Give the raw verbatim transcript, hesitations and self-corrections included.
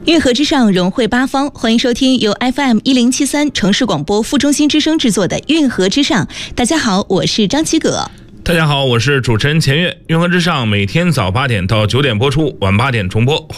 运河之上，融汇八方，欢迎收听由 F M 一零七三城市广播副中心之声制作的《运河之上》。大家好，我是张启葛。 大家好，我是主持人钱月。运河之上每天早八点到九点播出，晚八点重播。